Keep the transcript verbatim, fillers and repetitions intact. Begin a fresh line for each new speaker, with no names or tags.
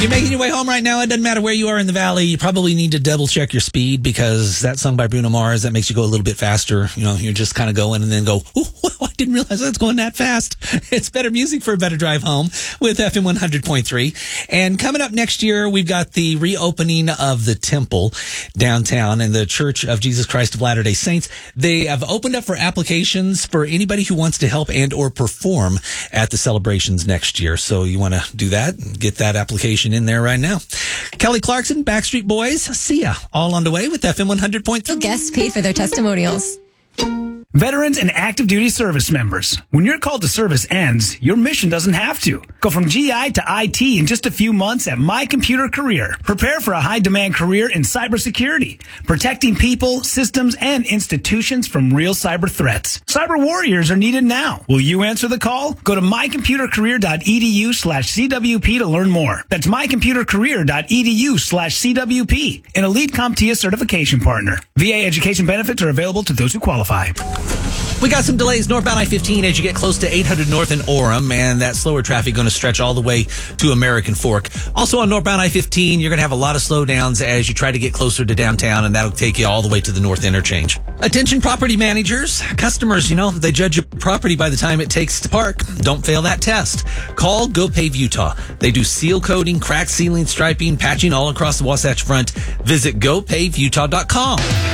You're making your way home right now. It doesn't matter where you are in the valley. You probably need to double check your speed because that song by Bruno Mars, that makes you go a little bit faster. You know, you're just kind of going and then go, oh, I didn't realize I was going that fast. It's better music for a better drive home with F M one hundred point three. And coming up next year, we've got the reopening of the temple downtown and the Church of Jesus Christ of Latter-day Saints. They have opened up for applications for anybody who wants to help and or perform at the celebrations next year. So you want to do that, get that application in there right now. Kelly Clarkson, Backstreet Boys, see ya. All on the way with F M one hundred point three.
Guests paid for their testimonials.
Veterans and active duty service members. When your call to service ends, your mission doesn't have to. Go from G I to I T in just a few months at My Computer Career. Prepare for a high-demand career in cybersecurity, protecting people, systems, and institutions from real cyber threats. Cyber warriors are needed now. Will you answer the call? Go to mycomputercareer.edu slash CWP to learn more. That's mycomputercareer.edu slash CWP, an elite CompTIA certification partner. V A education benefits are available to those who qualify.
We got some delays northbound I fifteen as you get close to eight hundred north in Orem, and that slower traffic going to stretch all the way to American Fork. Also on northbound I fifteen, you're going to have a lot of slowdowns as you try to get closer to downtown, and that'll take you all the way to the north interchange. Attention property managers, customers, you know, they judge your property by the time it takes to park. Don't fail that test. Call GoPave Utah. They do seal coating, crack sealing, striping, patching all across the Wasatch Front. Visit go pave utah dot com.